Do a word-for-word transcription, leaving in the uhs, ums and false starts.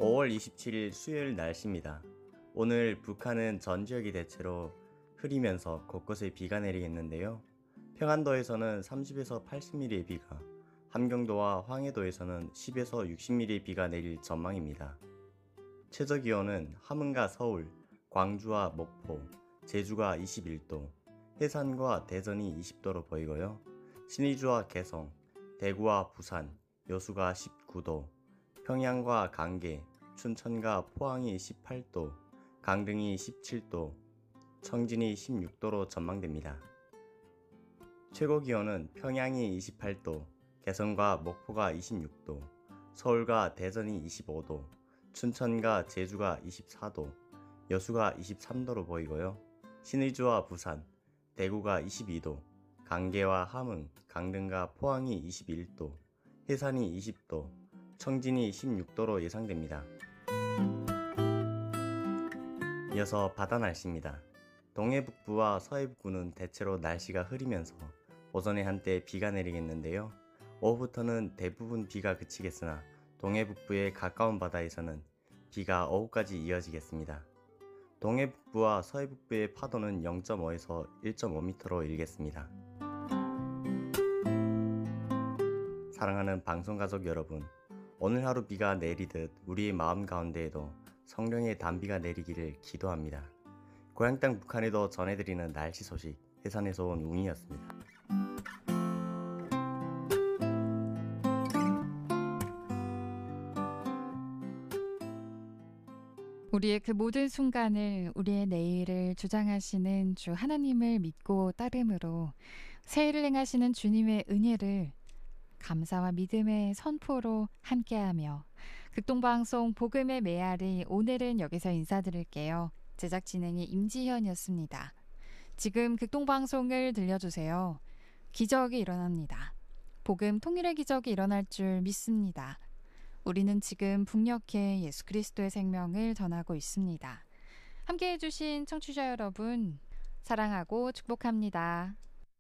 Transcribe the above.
오월 이십칠일 수요일 날씨입니다. 오늘 북한은 전 지역이 대체로 흐리면서 곳곳에 비가 내리겠는데요. 평안도에서는 삼십에서 팔십 밀리미터의 비가, 함경도와 황해도에서는 십에서 육십 밀리미터의 비가 내릴 전망입니다. 최저기온은 함흥과 서울, 광주와 목포, 제주가 이십일도, 해산과 대전이 이십도로 보이고요. 신의주와 개성, 대구와 부산, 여수가 십구도, 평양과 강계, 춘천과 포항이 십팔도, 강릉이 십칠도, 청진이 십육도로 전망됩니다. 최고기온은 평양이 이십팔도, 개성과 목포가 이십육도, 서울과 대전이 이십오도, 춘천과 제주가 이십사도, 여수가 이십삼도로 보이고요. 신의주와 부산, 대구가 이십이도, 강계와 함흥, 강릉과 포항이 이십일도, 해산이 이십도, 청진이 십육도로 예상됩니다. 이어서 바다 날씨입니다. 동해북부와 서해북부는 대체로 날씨가 흐리면서 오전에 한때 비가 내리겠는데요. 오후부터는 대부분 비가 그치겠으나 동해북부의 가까운 바다에서는 비가 오후까지 이어지겠습니다. 동해북부와 서해북부의 파도는 영점오에서 일점오 미터로 일겠습니다. 사랑하는 방송가족 여러분, 오늘 하루 비가 내리듯 우리의 마음 가운데에도 성령의 단비가 내리기를 기도합니다. 고향 땅 북한에도 전해드리는 날씨 소식, 해산에서 온 웅이었습니다. 우리의 그 모든 순간을, 우리의 내일을 주장하시는 주 하나님을 믿고 따름으로 새해를 행하시는 주님의 은혜를 감사와 믿음의 선포로 함께하며 극동방송 복음의 메아리, 오늘은 여기서 인사드릴게요. 제작 진행의 임지현이었습니다. 지금 극동방송을 들려주세요. 기적이 일어납니다. 복음 통일의 기적이 일어날 줄 믿습니다. 우리는 지금 북녘에 예수 그리스도의 생명을 전하고 있습니다. 함께해 주신 청취자 여러분, 사랑하고 축복합니다.